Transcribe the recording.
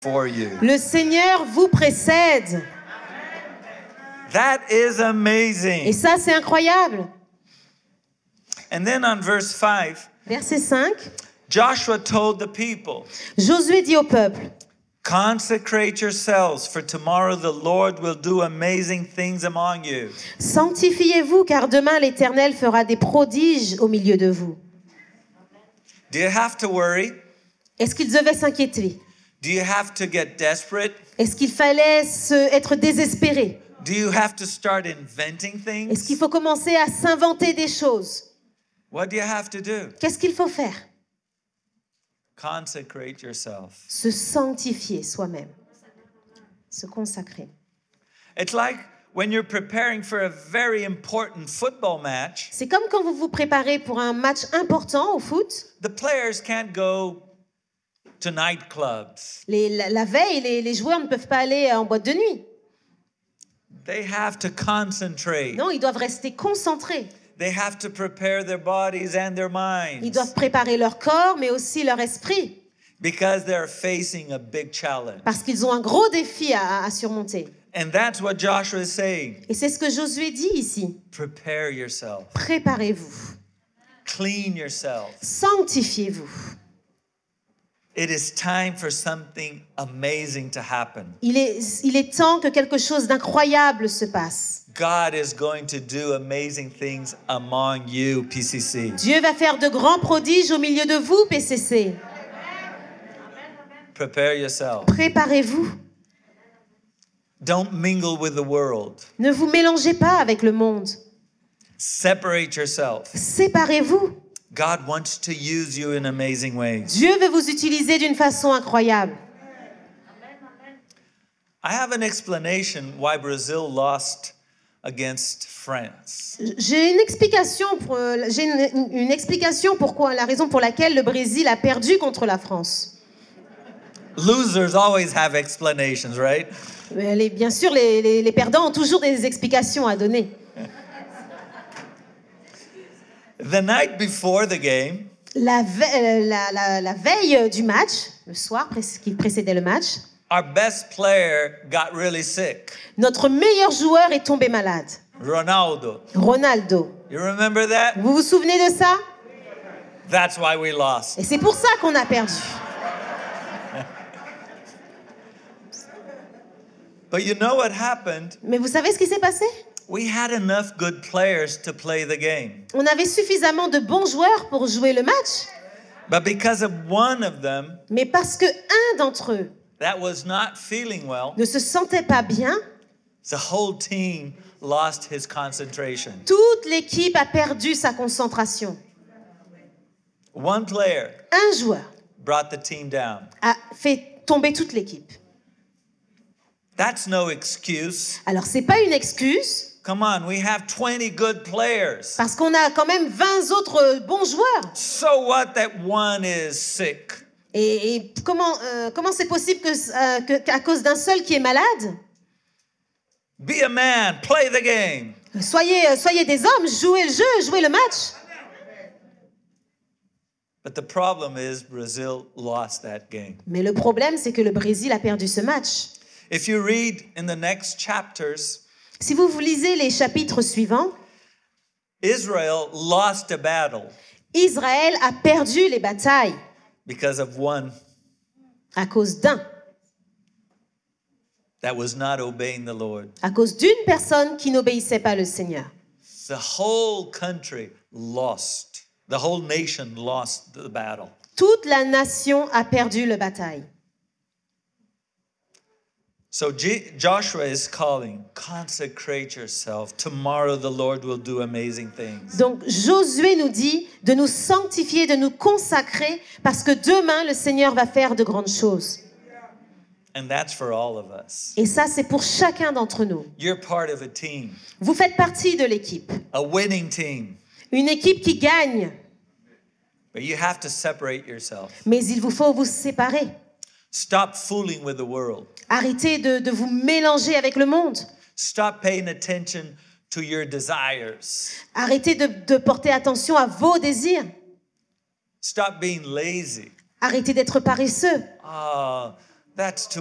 for you. Le Seigneur vous précède. That is amazing. Et ça, c'est incroyable. And then on verse 5, Verset 5, Joshua told the people, Josué dit au peuple, consecrate yourselves, for tomorrow the Lord will do amazing things among you. sanctifiez-vous, car demain l'Éternel fera des prodiges au milieu de vous. Do you have to worry? Est-ce qu'ils devaient s'inquiéter? Do you have to get desperate? Est-ce qu'il fallait être désespéré? Do you have to start inventing Est-ce qu'il things? faut commencer à s'inventer des choses? What do you have to do? Qu'est-ce qu'il faut faire? Consecrate yourself. Se sanctifier soi-même. Se consacrer. It's like when you're preparing for a very important football match, C'est comme quand vous vous préparez pour un match important au foot. the players can't go to nightclubs. La veille, les joueurs ne peuvent pas aller en boîte de nuit. They have to concentrate. Non, ils doivent rester concentrés. They have to prepare their bodies and their Ils minds doivent préparer leur corps, mais aussi leur esprit. because they're facing a big challenge. Parce qu'ils ont un gros défi à surmonter. And that's what Joshua is saying. Et c'est ce que Josué dit ici. Prepare yourself. Préparez-vous. Clean yourself. Sanctifiez-vous. It is time for something amazing to happen. Il est temps que quelque chose d'incroyable se passe. God is going to do amazing things among you, PCC. Dieu va faire de grands prodiges au milieu de vous, PCC. Prepare yourself. Préparez-vous. Don't mingle with the world. Ne vous mélangez pas avec le monde. Separate yourself. Séparez-vous. God wants to use you in amazing ways. Dieu veut vous utiliser d'une façon incroyable. I have an explanation why Brazil lost against France. J'ai une explication pourquoi, la raison pour laquelle le Brésil a perdu contre la France. Losers always have explanations, right? Bien sûr, les perdants ont toujours des explications à donner. The night before the game, La veille du match, le soir qui précédait le match, our best player got really sick. notre meilleur joueur est tombé malade. Ronaldo. Ronaldo. You remember that? Vous vous souvenez de ça? That's why we lost. Et c'est pour ça qu'on a perdu. But you know what happened? Mais vous savez ce qui s'est passé? We had enough good players to play the game. On avait suffisamment de bons joueurs pour jouer le match. But because of one of them Mais parce que un d'entre eux that was not feeling well, ne se sentait pas bien, the whole team lost his concentration. toute l'équipe a perdu sa concentration. One player Un joueur brought the team down. a fait tomber toute l'équipe. That's no excuse. Alors, c'est pas une excuse, Come on, we have 20 good players. parce qu'on a quand même 20 autres bons joueurs. So what that one is sick? Et comment c'est possible qu'à cause d'un seul qui est malade? Be a man, play the game. Soyez des hommes, jouez le jeu, jouez le match. But the problem is Brazil lost that game. Mais le problème, c'est que le Brésil a perdu ce match. If you read in the next chapters, Si vous lisez les chapitres suivants, Israel lost a battle Israël a perdu les batailles because of one à cause d'un, that was not obeying the Lord. à cause d'une personne qui n'obéissait pas le Seigneur. The whole country lost. The whole nation lost the battle. Toute la nation a perdu la bataille. So Joshua is calling, consecrate yourself. Tomorrow the Lord will do amazing things. Donc Josué nous dit de nous sanctifier, de nous consacrer, parce que demain le Seigneur va faire de grandes choses. And that's for all of us. Et ça, c'est pour chacun d'entre nous. You're part of a team, Vous faites partie de l'équipe, a winning team. une équipe qui gagne, But you have to separate yourself. mais il vous faut vous séparer. Stop fooling with the world. Arrêtez de vous mélanger avec le monde. Stop paying attention to your desires. Arrêtez de porter attention à vos désirs. Stop being lazy. Arrêtez d'être paresseux. Oh, That's